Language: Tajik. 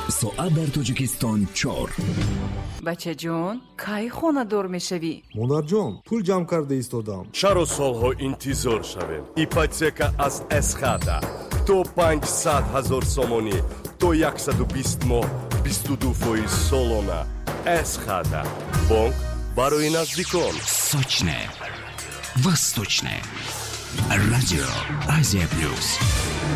ساعت در تاجیکستان 4. بچه جون کی خونه دور میشوی؟ مادر جان پول جمع کرده ایستادم. چرا سالها انتظار شویم؟ ایپاتека از اسخادا تو 500,000 сомони то 120 моҳ 22% солона. اسخادا бонк барои наздикон. Сочное, восточное. Радио Азия Плюс.